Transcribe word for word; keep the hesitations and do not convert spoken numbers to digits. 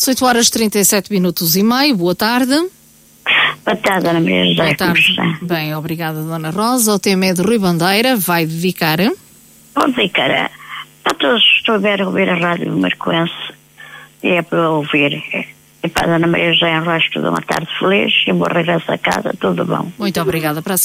dezoito horas e trinta e sete minutos e meio. Boa tarde. Boa tarde, Ana Maria José. Boa tarde. Bem, obrigada, Dona Rosa. O tema é de Rui Bandeira. Vai dedicar? Vou dedicar a, a todos que estão a ver, a ouvir a Rádio Marcoense. E é para ouvir. E para a Ana Maria José, um resto de uma tarde feliz e um bom regresso a casa. Tudo bom. Muito obrigada. Para